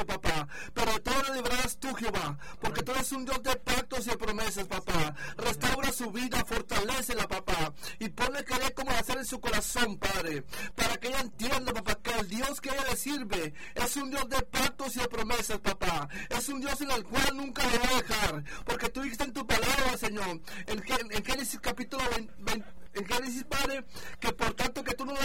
papá, pero de todo lo librarás tú, Jehová, porque tú eres un Dios de pactos y de promesas, papá. Restaura su vida, fortalécela, papá, y ponle querer como hacer en su corazón, Padre, para que ella entienda, papá, que el Dios que ella le sirve es un Dios de pactos y de promesas, papá. Es un Dios en el cual nunca le va a dejar, porque tú dijiste en tu palabra, Señor, en Génesis capítulo 20, en Génesis, Padre, que por tanto que tú no